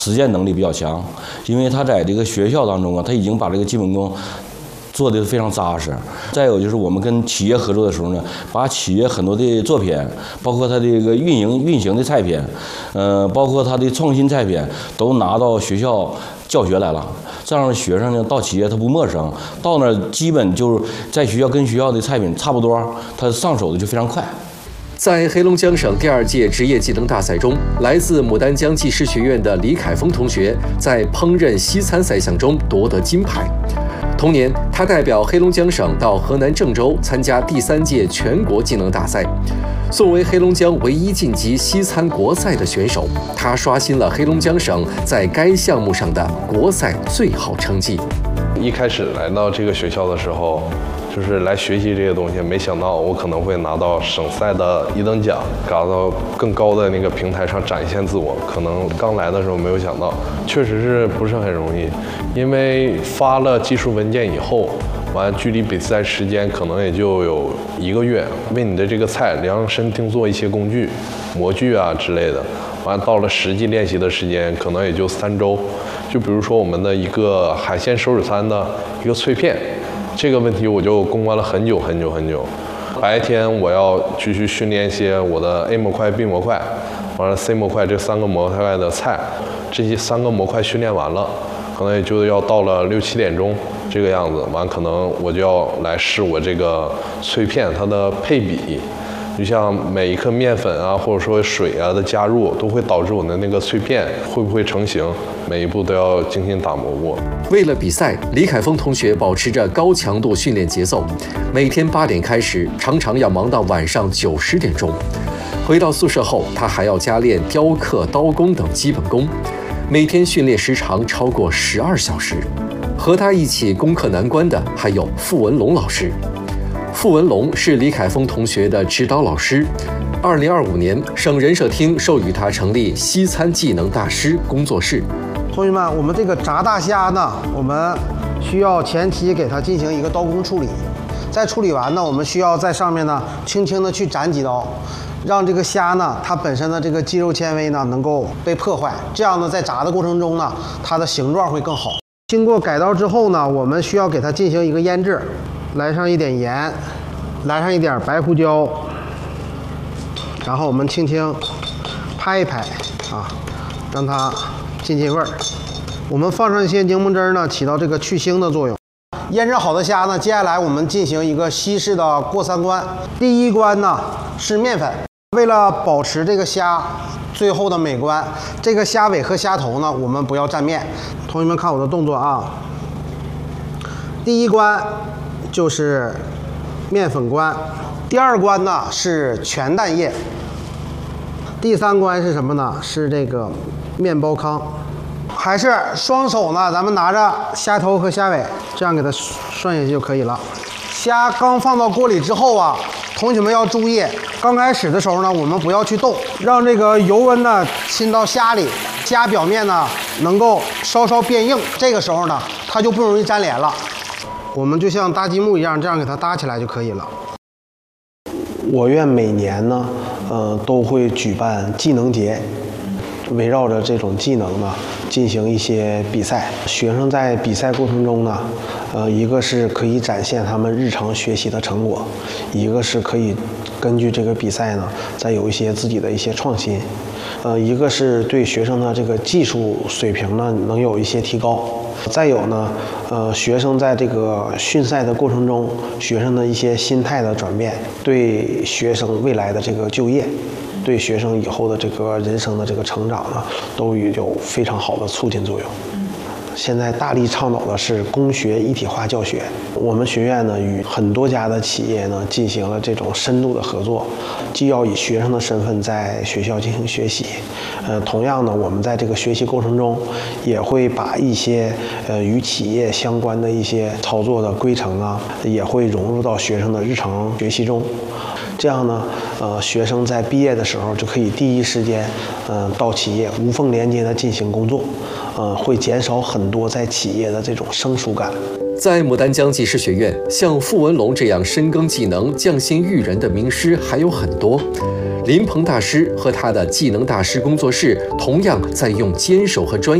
实践能力比较强，因为他在这个学校当中啊，他已经把这个基本功做得非常扎实。再有就是我们跟企业合作的时候呢，把企业很多的作品，包括它这个运行的菜品，包括它的创新菜品，都拿到学校教学来了。这样的学生呢，到企业他不陌生，到那儿基本就是在学校跟学校的菜品差不多，他上手的就非常快。 在黑龙江省第2届职业技能大赛中，来自牡丹江技师学院的李凯峰同学在烹饪西餐赛项中夺得金牌。同年，他代表黑龙江省到河南郑州参加第3届全国技能大赛。作为黑龙江唯一晋级西餐国赛的选手，他刷新了黑龙江省在该项目上的国赛最好成绩。 一开始来到这个学校的时候，就是来学习这些东西，没想到我可能会拿到省赛的1等奖，搞到更高的那个平台上展现自我。可能刚来的时候没有想到，确实是不是很容易，因为发了技术文件以后，完距离比赛时间可能也就有1个月，为你的这个菜量身定做一些工具、模具啊之类的。完到了实际练习的时间，可能也就3周。就比如说我们的一个海鲜手指餐的一个脆片。这个问题我就攻关了很久。白天我要继续训练一些我的 A 模块、B 模块，完了 C 模块这3个模块的菜，这些3个模块训练完了，可能也就要到了6、7点钟这个样子。完可能我就要来试我这个脆片它的配比。就像每一颗面粉啊，或者说水啊的加入，都会导致我的那个脆片会不会成型，每一步都要精心打磨过。 为了比赛，李凯峰同学保持着高强度训练节奏，每天8点开始，常常要忙到晚上9、10点钟。回到宿舍后，他还要加练雕刻、刀工等基本功，每天训练时长超过12小时。和他一起攻克难关的还有傅文龙老师。傅文龙是李凯峰同学的指导老师。2025年，省人社厅授予他成立西餐技能大师工作室。 同学们，我们这个炸大虾呢，我们需要前期给它进行一个刀工处理，在处理完呢，我们需要在上面呢轻轻的去斩几刀，让这个虾呢它本身的这个肌肉纤维呢能够被破坏，这样呢在炸的过程中呢，它的形状会更好。经过改刀之后呢，我们需要给它进行一个腌制。来上一点盐，来上一点白胡椒，然后我们轻轻拍一拍啊，让它进味儿。我们放上一些柠檬汁呢，起到这个去腥的作用。腌制好的虾呢，接下来我们进行一个西式的过3关。第1关呢是面粉，为了保持这个虾最后的美观，这个虾尾和虾头呢我们不要蘸面。同学们看我的动作啊，第1关就是面粉关，第2关呢是全蛋液，第3关是什么呢？是这个面包糠。还是双手呢，咱们拿着虾头和虾尾，这样给它涮下去就可以了。虾刚放到锅里之后啊，同学们要注意，刚开始的时候呢，我们不要去动，让这个油温呢浸到虾里，虾表面呢能够稍稍变硬，这个时候呢它就不容易粘连了。我们就像搭积木一样，这样给它搭起来就可以了。我院每年呢，都会举办技能节，围绕着这种技能呢，进行一些比赛。学生在比赛过程中呢，一个是可以展现他们日常学习的成果，一个是可以根据这个比赛呢，再有一些自己的一些创新。一个是对学生的这个技术水平呢，能有一些提高。再有呢，学生在这个训赛的过程中，学生的一些心态的转变，对学生未来的这个就业，对学生以后的这个人生的这个成长呢，都有非常好的促进作用。现在大力倡导的是工学一体化教学。我们学院呢，与很多家的企业呢进行了这种深度的合作，既要以学生的身份在学校进行学习，同样呢，我们在这个学习过程中，也会把一些与企业相关的一些操作的规程啊，也会融入到学生的日常学习中。这样呢，学生在毕业的时候就可以第一时间，到企业无缝连接的进行工作，会减少很多在企业的这种生疏感。 在牡丹江技师学院，像傅文龙这样深耕技能、匠心育人的名师还有很多。 林鹏大师和他的技能大师工作室同样在用坚守和专业